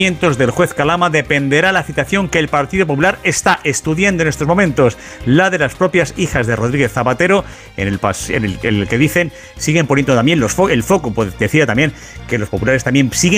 del juez Calama dependerá la citación que el Partido Popular está estudiando en estos momentos, la de las propias hijas de Rodríguez Zapatero, en el que dicen siguen poniendo también el foco, pues decía también que los populares también siguen